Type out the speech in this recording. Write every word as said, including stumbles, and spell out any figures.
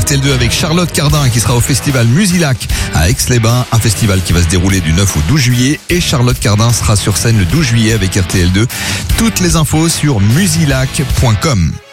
R T L deux avec Charlotte Cardin qui sera au festival Musilac à Aix-les-Bains, un festival qui va se dérouler du neuf au douze juillet, et Charlotte Cardin sera sur scène le douze juillet avec R T L deux. Toutes les infos sur musilac point com.